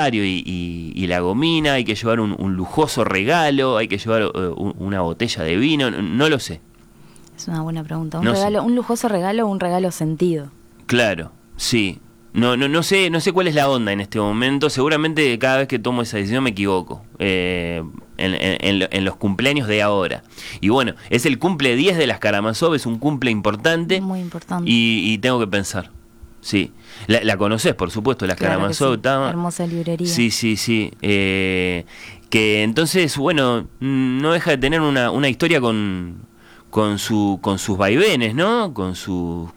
aniversario y la gomina, hay que llevar un lujoso regalo, hay que llevar una botella de vino, no lo sé. Es una buena pregunta. No sé. ¿Un lujoso regalo o un regalo sentido? Claro, sí. No sé cuál es la onda en este momento. Seguramente cada vez que tomo esa decisión me equivoco. En los cumpleaños de ahora. Y bueno, es el cumple 10 de las Karamazov, es un cumple importante. Muy importante. Y tengo que pensar. Sí. La conocés, por supuesto, las Claro Karamazov. que sí. Hermosa librería. Sí. Que entonces, bueno, no deja de tener una historia con sus vaivenes, ¿no? Con sus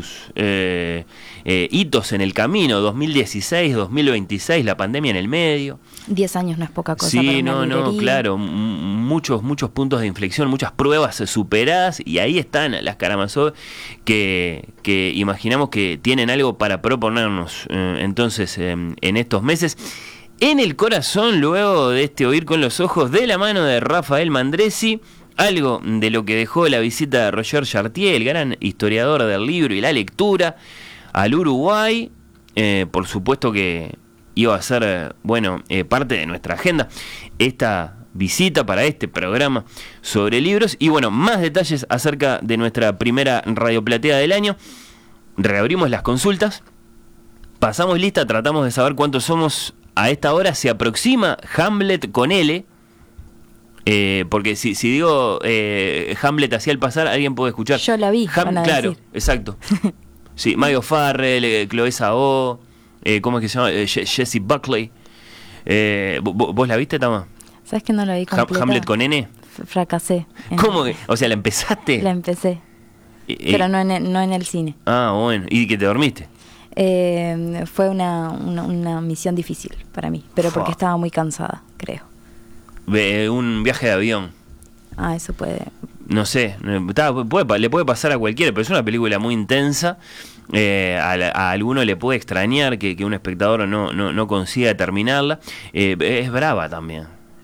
hitos en el camino, 2016, 2026, la pandemia en el medio. 10 años no es poca cosa. Sí, para una librería. claro, muchos puntos de inflexión, muchas pruebas superadas, y ahí están las Karamazov que imaginamos que tienen algo para proponernos entonces en estos meses. En el corazón, luego de este Oír con los Ojos, de la mano de Rafael Mandresi, algo de lo que dejó la visita de Roger Chartier, el gran historiador del libro y la lectura, al Uruguay. Por supuesto que iba a ser, parte de nuestra agenda esta visita para este programa sobre libros. Y bueno, más detalles acerca de nuestra primera radioplatea del año. Reabrimos las consultas, pasamos lista, tratamos de saber cuántos somos a esta hora. Se aproxima Hamlet con L. Porque si digo Hamlet así al pasar, alguien puede escuchar. Yo la vi, claro, decir. Exacto. Sí, Mario Farrell, Chloe Zhao, ¿cómo es que se llama? Jessie Buckley. ¿Vos la viste, Tama? ¿Sabes que no la vi completa? Hamlet con N. Fracasé. ¿Cómo que? O sea, ¿la empezaste? La empecé. Pero no en el cine. Ah, bueno. ¿Y que te dormiste? Fue una misión difícil para mí, pero porque estaba muy cansada, creo. Un viaje de avión. Eso puede. No sé, le puede pasar a cualquiera, pero es una película muy intensa. A alguno le puede extrañar que un espectador no consiga terminarla. Es brava también.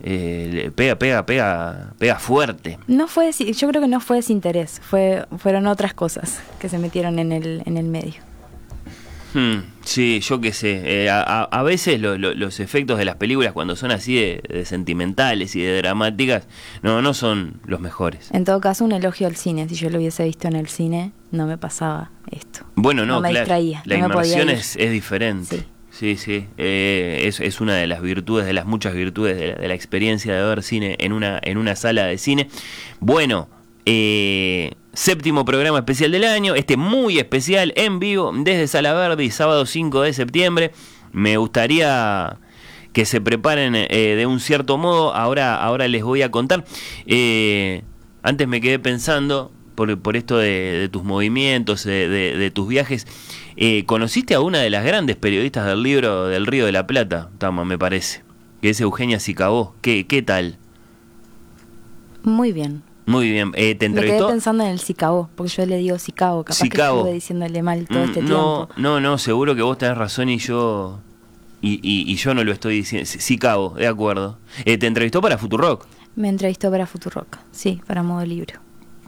Pega fuerte. No fue, yo creo que no fue desinterés, fueron otras cosas que se metieron en el medio. Sí, yo qué sé. A veces los efectos de las películas, cuando son así de sentimentales y de dramáticas, no son los mejores. En todo caso, un elogio al cine. Si yo lo hubiese visto en el cine, no me pasaba esto. Bueno, no me distraía. La no inmersión me es diferente. Sí. Es una de las virtudes, de las muchas virtudes de la experiencia de ver cine en una sala de cine. Bueno, séptimo programa especial del año, muy especial, en vivo, desde Sala Verde, y sábado 5 de septiembre. Me gustaría que se preparen de un cierto modo. Ahora les voy a contar. Antes me quedé pensando, por esto de tus movimientos, de tus viajes. ¿Conociste a una de las grandes periodistas del libro del Río de la Plata, Tama, me parece? Que es Eugenia Sicabó. ¿Qué tal? Muy bien. Muy bien. ¿Te entrevistó? Me quedé pensando en el Sicabó, porque yo le digo Sicabo, capaz Sicabo. que estuve diciéndole mal todo este tiempo. No, seguro que vos tenés razón y yo no lo estoy diciendo. Sicabo, de acuerdo. ¿Te entrevistó para Futurock? Me entrevistó para Futurock, sí, para Modo Libro.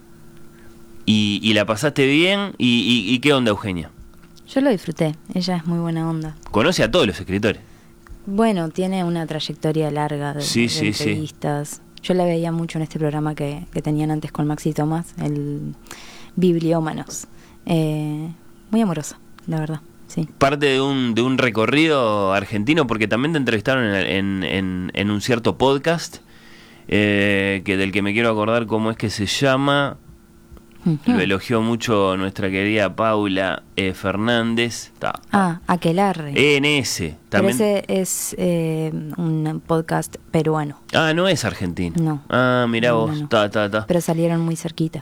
¿Y la pasaste bien? ¿Y qué onda, Eugenia? Yo lo disfruté, ella es muy buena onda. ¿Conoce a todos los escritores? Bueno, tiene una trayectoria larga de entrevistas. Sí. Yo la veía mucho en este programa que tenían antes con Maxi Tomás, el Bibliómanos. Muy amorosa, la verdad, sí. Parte de un recorrido argentino, porque también te entrevistaron en un cierto podcast, del que me quiero acordar cómo es que se llama. Lo elogió mucho nuestra querida Paula Fernández. Aquelarre. En ese. También. Pero ese es un podcast peruano. No es argentino. No. Mirá vos. No. Pero salieron muy cerquita.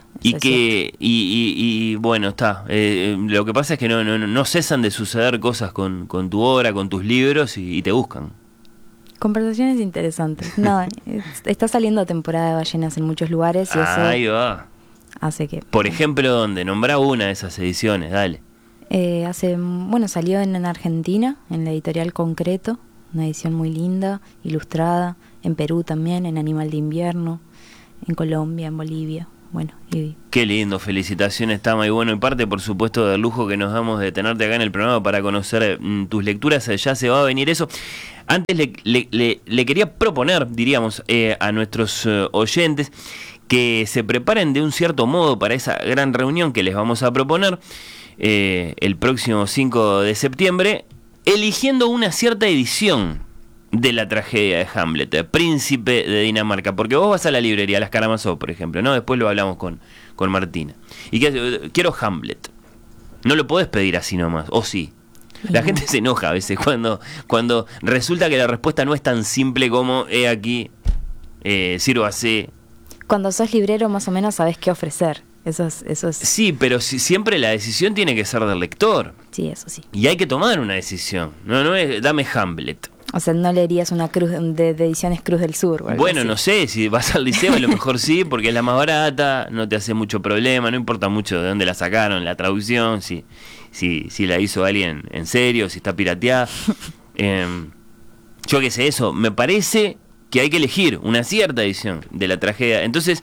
Y bueno, está. Lo que pasa es que no cesan de suceder cosas con tu obra, con tus libros, y te buscan. Conversaciones interesantes. No, está saliendo temporada de ballenas en muchos lugares y eso. Ahí va. Hace que. Por ejemplo, ¿dónde? Nombrá una de esas ediciones, dale. Salió en Argentina, en la editorial Concreto, una edición muy linda, ilustrada, en Perú también, en Animal de Invierno, en Colombia, en Bolivia, bueno. Qué lindo, felicitaciones, Tama. Y bueno, en parte, por supuesto, del lujo que nos damos de tenerte acá en el programa para conocer tus lecturas, ya se va a venir eso. Antes le quería proponer, diríamos, a nuestros oyentes que se preparen de un cierto modo para esa gran reunión que les vamos a proponer el próximo 5 de septiembre, eligiendo una cierta edición de la tragedia de Hamlet, Príncipe de Dinamarca, porque vos vas a la librería, a las Karamazov, por ejemplo, ¿no? Después lo hablamos con Martina. Y quiero Hamlet. No lo podés pedir así nomás, o sí. La gente se enoja a veces cuando resulta que la respuesta no es tan simple como he aquí, sírvase. Cuando sos librero más o menos sabés qué ofrecer. Eso es... Sí, pero siempre la decisión tiene que ser del lector. Sí, eso sí. Y hay que tomar una decisión. No es dame Hamlet. O sea, no leerías una cruz de ediciones Cruz del Sur. Bueno, así. No sé, si vas al liceo a lo mejor sí, porque es la más barata, no te hace mucho problema, no importa mucho de dónde la sacaron, la traducción, si la hizo alguien en serio, si está pirateada. Yo qué sé, eso, me parece que hay que elegir una cierta edición de la tragedia. Entonces,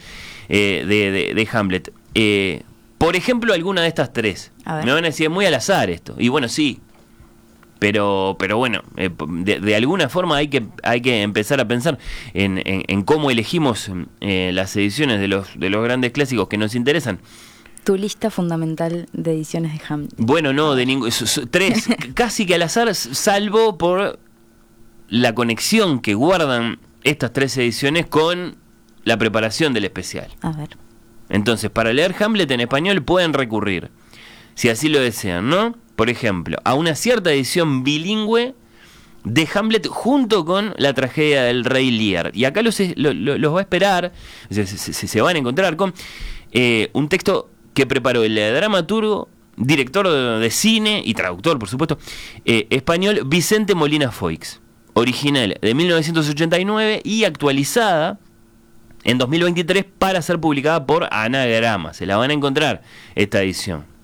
de Hamlet. Por ejemplo, alguna de estas tres. Me van a decir, muy al azar esto. Y bueno, sí. Pero bueno, de alguna forma hay que empezar a pensar en cómo elegimos las ediciones de los grandes clásicos que nos interesan. Tu lista fundamental de ediciones de Hamlet. Bueno, no, de tres, casi que al azar, salvo por la conexión que guardan estas tres ediciones con la preparación del especial. A ver. Entonces, para leer Hamlet en español pueden recurrir, si así lo desean, ¿no? Por ejemplo, a una cierta edición bilingüe de Hamlet junto con la tragedia del rey Lear. Y acá los va a esperar, se van a encontrar con un texto que preparó el dramaturgo, director de cine y traductor, por supuesto, español Vicente Molina Foix, original de 1989 y actualizada en 2023 para ser publicada por Anagrama. Se la van a encontrar esta edición.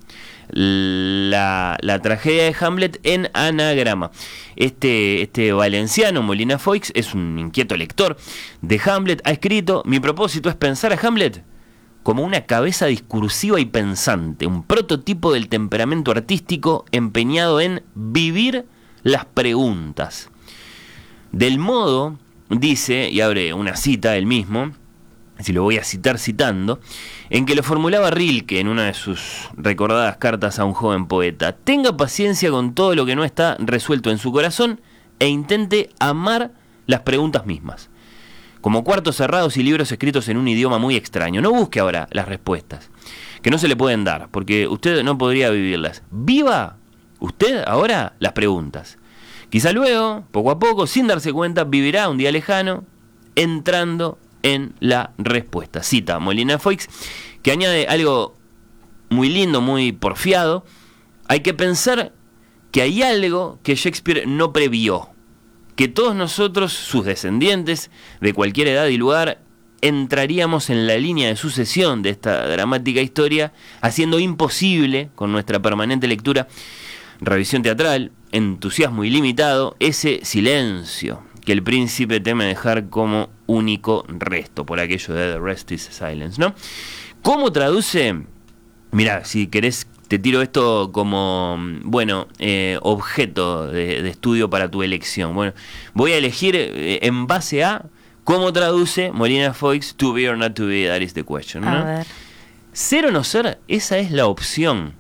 La tragedia de Hamlet en Anagrama. Este valenciano, Molina Foix, es un inquieto lector de Hamlet. Ha escrito: mi propósito es pensar a Hamlet como una cabeza discursiva y pensante, un prototipo del temperamento artístico empeñado en vivir las preguntas. Del modo, dice, y abre una cita él mismo, si lo voy a citar citando, en que lo formulaba Rilke en una de sus recordadas cartas a un joven poeta: tenga paciencia con todo lo que no está resuelto en su corazón e intente amar las preguntas mismas. Como cuartos cerrados y libros escritos en un idioma muy extraño. No busque ahora las respuestas, que no se le pueden dar, porque usted no podría vivirlas. Viva usted ahora las preguntas. Quizá luego, poco a poco, sin darse cuenta, vivirá un día lejano entrando en la respuesta. Cita Molina Foix, que añade algo muy lindo, muy porfiado: hay que pensar que hay algo que Shakespeare no previó, que todos nosotros, sus descendientes, de cualquier edad y lugar, entraríamos en la línea de sucesión de esta dramática historia, haciendo imposible, con nuestra permanente lectura, revisión teatral, entusiasmo ilimitado, ese silencio que el príncipe teme dejar como único resto, por aquello de The Rest is Silence, ¿no? ¿Cómo traduce? Mirá, si querés te tiro esto como, bueno, objeto de estudio para tu elección. Bueno, voy a elegir en base a cómo traduce Molina Foix To Be or Not To Be, That is the question, ¿no? A ver. Ser o no ser, esa es la opción.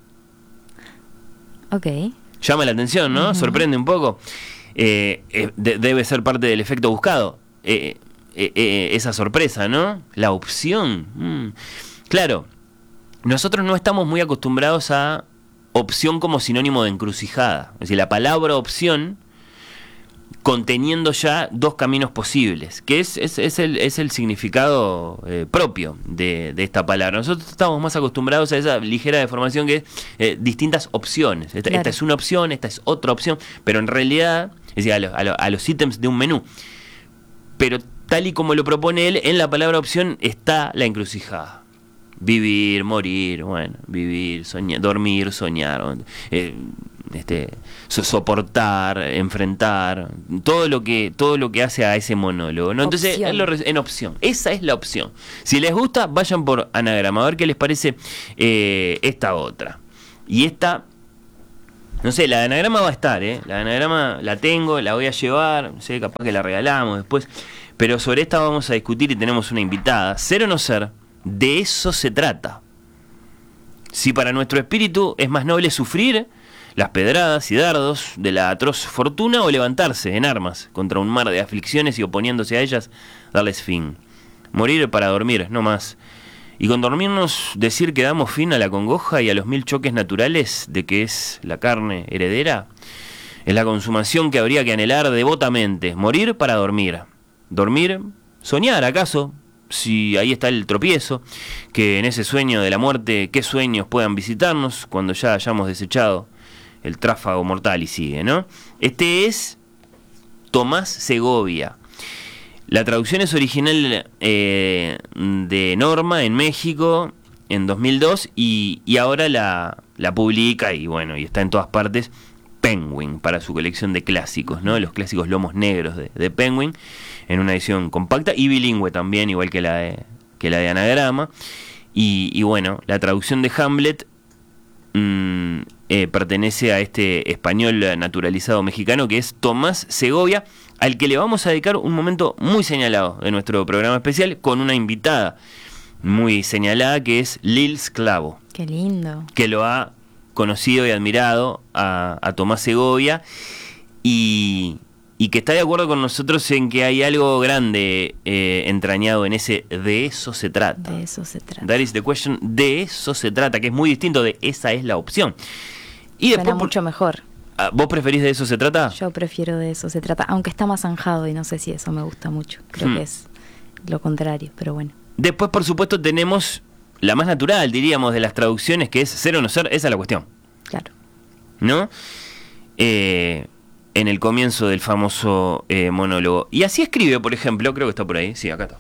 Ok. Llama la atención, ¿no? Sorprende un poco. Debe ser parte del efecto buscado. Esa sorpresa, ¿no? La opción. Claro, nosotros no estamos muy acostumbrados a opción como sinónimo de encrucijada. Es decir, la palabra opción conteniendo ya dos caminos posibles, que es el significado propio de esta palabra. Nosotros estamos más acostumbrados a esa ligera deformación que es distintas opciones. Esta es una opción, esta es otra opción, pero en realidad, es decir, a los ítems de un menú. Pero tal y como lo propone él, en la palabra opción está la encrucijada. Vivir, morir, bueno, vivir, soñar, dormir, soñar, soportar, enfrentar, todo lo que hace a ese monólogo, ¿no? Entonces, en opción. Esa es la opción. Si les gusta, vayan por Anagrama, a ver qué les parece esta otra. Y esta, no sé, la de Anagrama va a estar, la de Anagrama la tengo, la voy a llevar, no sé, capaz que la regalamos después, pero sobre esta vamos a discutir y tenemos una invitada. Ser o no ser, de eso se trata. Si para nuestro espíritu es más noble sufrir las pedradas y dardos de la atroz fortuna o levantarse en armas contra un mar de aflicciones y oponiéndose a ellas, darles fin. Morir para dormir, no más. Y con dormirnos decir que damos fin a la congoja y a los 1000 choques naturales de que es la carne heredera, es la consumación que habría que anhelar devotamente. Morir para dormir. Dormir, soñar acaso, si ahí está el tropiezo, que en ese sueño de la muerte, qué sueños puedan visitarnos cuando ya hayamos desechado el tráfago mortal y sigue, ¿no? Este es Tomás Segovia. La traducción es original de Norma en México en 2002 y ahora la publica y bueno, y está en todas partes Penguin para su colección de clásicos, ¿no? Los clásicos lomos negros de Penguin en una edición compacta y bilingüe también, igual que la de Anagrama. Y bueno, la traducción de Hamlet pertenece a este español naturalizado mexicano que es Tomás Segovia, al que le vamos a dedicar un momento muy señalado de nuestro programa especial con una invitada muy señalada que es Lil Sclavo. Qué lindo. Que lo ha conocido y admirado a Tomás Segovia y que está de acuerdo con nosotros en que hay algo grande entrañado en ese de eso se trata. De eso se trata. That is the question, de eso se trata, que es muy distinto de esa es la opción. Y suena mucho mejor. ¿Vos preferís de eso se trata? Yo prefiero de eso se trata, aunque está más zanjado y no sé si eso me gusta mucho. Creo que es lo contrario, pero bueno. Después, por supuesto, tenemos la más natural, diríamos, de las traducciones, que es ser o no ser, esa es la cuestión. Claro. ¿No? En el comienzo del famoso monólogo. Y así escribe, por ejemplo, creo que está por ahí, sí, acá está,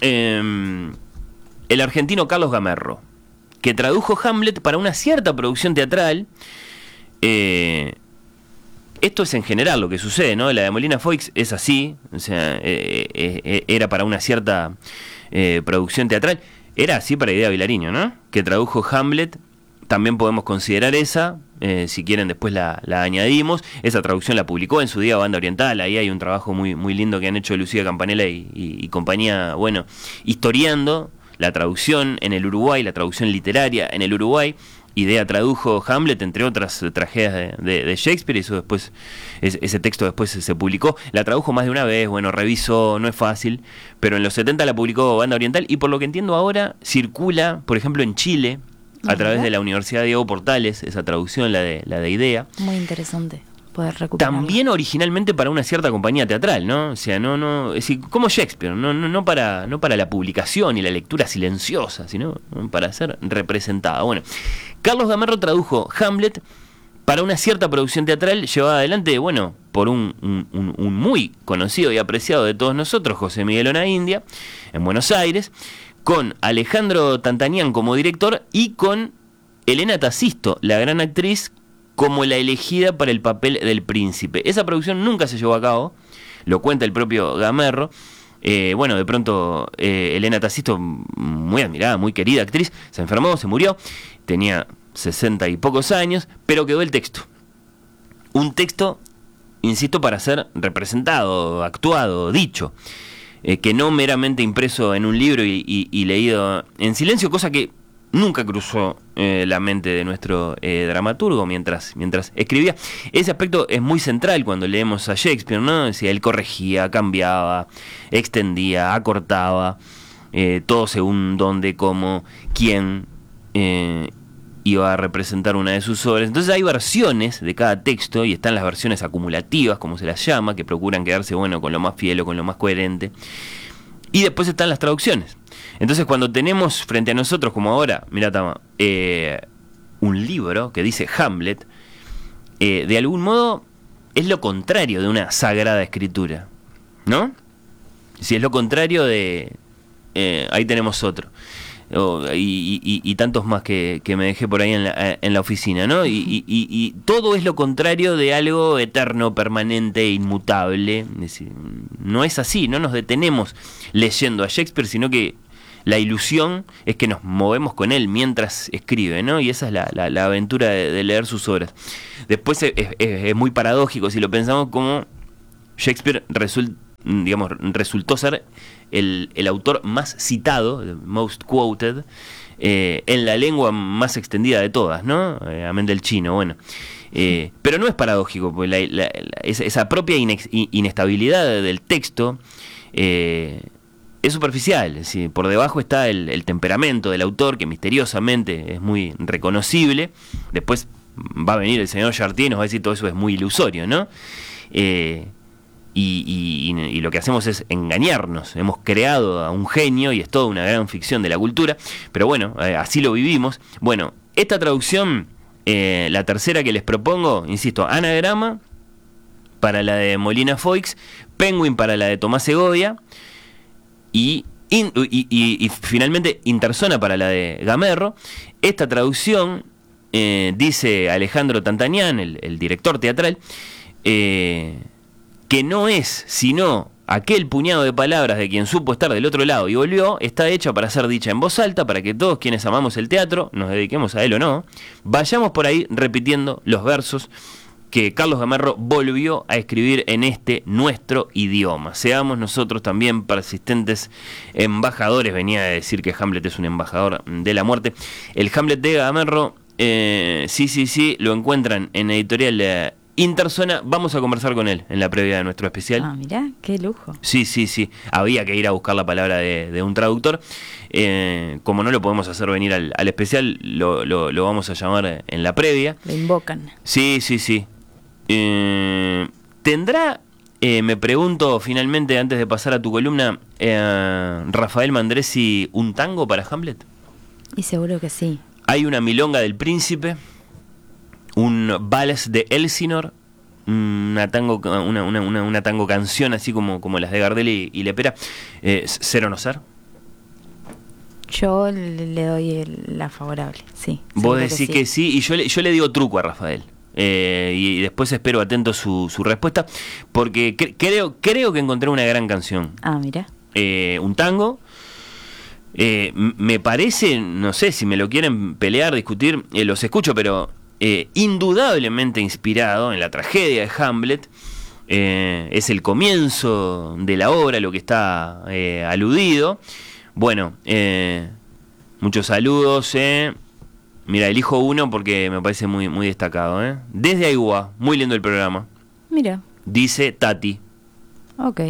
el argentino Carlos Gamerro, que tradujo Hamlet para una cierta producción teatral. Esto es en general lo que sucede, ¿no? La de Molina Foix es así, o sea, era para una cierta producción teatral. Era así para Idea Vilariño, ¿no? Que tradujo Hamlet. También podemos considerar esa, si quieren después la añadimos. Esa traducción la publicó en su día Banda Oriental. Ahí hay un trabajo muy, muy lindo que han hecho Lucía Campanella y compañía, bueno, historiando la traducción en el Uruguay, la traducción literaria en el Uruguay. Idea tradujo Hamlet, entre otras tragedias de Shakespeare, y eso después, ese texto después se publicó. La tradujo más de una vez, bueno, revisó, no es fácil, pero en los 70 la publicó Banda Oriental, y por lo que entiendo ahora circula, por ejemplo, en Chile, a través de la Universidad Diego Portales, esa traducción, la de Idea. Muy interesante poder recuperarla. También originalmente para una cierta compañía teatral, ¿no? O sea, no, es decir, como Shakespeare, no para la publicación y la lectura silenciosa, sino para ser representada. Bueno, Carlos Gamerro tradujo Hamlet para una cierta producción teatral llevada adelante, bueno, por un muy conocido y apreciado de todos nosotros, José Miguel Onaindia, en Buenos Aires, con Alejandro Tantanian como director y con Elena Tacisto, la gran actriz, como la elegida para el papel del príncipe. Esa producción nunca se llevó a cabo, lo cuenta el propio Gamerro. Bueno, de pronto Elena Tacisto, muy admirada, muy querida actriz, se enfermó, se murió, tenía 60 y pocos años, pero quedó el texto. Un texto, insisto, para ser representado, actuado, dicho, que no meramente impreso en un libro y leído en silencio, cosa que nunca cruzó la mente de nuestro dramaturgo mientras escribía. Ese aspecto es muy central cuando leemos a Shakespeare, ¿no? Decía, él corregía, cambiaba, extendía, acortaba, todo según dónde, cómo, quién iba a representar una de sus obras. Entonces hay versiones de cada texto, y están las versiones acumulativas, como se las llama, que procuran quedarse, bueno, con lo más fiel o con lo más coherente. Y después están las traducciones. Entonces, cuando tenemos frente a nosotros, como ahora, mira, Tama, un libro que dice Hamlet, de algún modo es lo contrario de una sagrada escritura, ¿no? Si es lo contrario de... ahí tenemos otro. y tantos más que me dejé por ahí en la oficina, ¿no? Y todo es lo contrario de algo eterno, permanente, inmutable. Es decir, no es así, no nos detenemos leyendo a Shakespeare, sino que la ilusión es que nos movemos con él mientras escribe, ¿no? Y esa es la aventura de leer sus obras. Después es muy paradójico si lo pensamos, como Shakespeare resultó ser el autor más citado, el most quoted, en la lengua más extendida de todas, ¿no? Amén del chino, bueno. Pero no es paradójico, porque esa propia inestabilidad del texto es superficial. Es decir, por debajo está el temperamento del autor, que misteriosamente es muy reconocible. Después va a venir el señor Chartier y nos va a decir todo eso es muy ilusorio, ¿no? Y lo que hacemos es engañarnos. Hemos creado a un genio y es toda una gran ficción de la cultura, pero bueno, así lo vivimos. Bueno, esta traducción, la tercera que les propongo, insisto, Anagrama para la de Molina Foix, Penguin para la de Tomás Segovia y finalmente Interzona para la de Gamerro. Esta traducción, dice Alejandro Tantanian, el director teatral, que no es sino aquel puñado de palabras de quien supo estar del otro lado y volvió, está hecha para ser dicha en voz alta, para que todos quienes amamos el teatro, nos dediquemos a él o no, vayamos por ahí repitiendo los versos que Carlos Gamerro volvió a escribir en nuestro idioma. Seamos nosotros también persistentes embajadores. Venía a decir que Hamlet es un embajador de la muerte. El Hamlet de Gamerro, sí, lo encuentran en editorial Interzona. Vamos a conversar con él en la previa de nuestro especial. Ah, mirá, qué lujo. Sí. Había que ir a buscar la palabra de un traductor. Como no lo podemos hacer venir al especial, lo vamos a llamar en la previa. Lo invocan. Sí. ¿Tendrá, me pregunto finalmente, antes de pasar a tu columna, Rafael Mandresi un tango para Hamlet? Y seguro que sí. Hay una milonga del príncipe, un vals de Elsinore, una tango canción así como las de Gardel y Lepera. ¿Ser o no ser? Yo le doy la favorable, sí. Vos decís que sí, y yo le digo truco a Rafael. Y después espero atento su respuesta, porque creo que encontré una gran canción. Ah, mira. Un tango. Me parece, no sé si me lo quieren pelear, discutir, los escucho, pero indudablemente inspirado en la tragedia de Hamlet. Es el comienzo de la obra lo que está aludido. Bueno, muchos saludos. Mira, elijo uno porque me parece muy, muy destacado. Desde Aigua, muy lindo el programa. Mira. Dice Tati. Ok.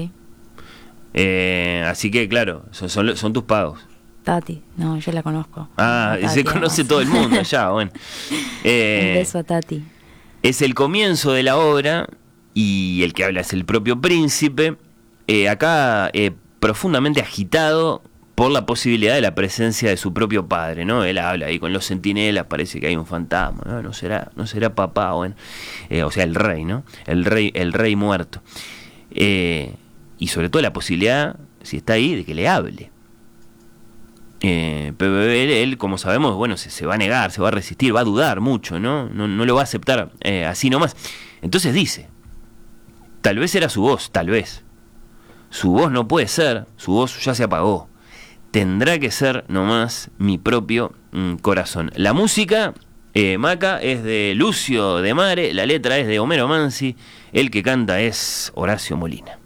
Así que, claro, son tus pagos. Tati, no, yo la conozco. Ah, Tati, se conoce todo el mundo ya, bueno. Un beso a Tati. Es el comienzo de la obra y el que habla es el propio príncipe. Acá, profundamente agitado por la posibilidad de la presencia de su propio padre, ¿no? Él habla ahí con los centinelas, parece que hay un fantasma, ¿no? No será papá, bueno, o sea, el rey, ¿no? El rey muerto. Y sobre todo la posibilidad, si está ahí, de que le hable. Pero él, como sabemos, bueno, se va a negar, se va a resistir, va a dudar mucho, ¿no? No lo va a aceptar así nomás. Entonces dice, tal vez era su voz, tal vez. Su voz no puede ser, su voz ya se apagó. Tendrá que ser nomás mi propio corazón. La música, Maca, es de Lucio de Mare, la letra es de Homero Mansi, el que canta es Horacio Molina.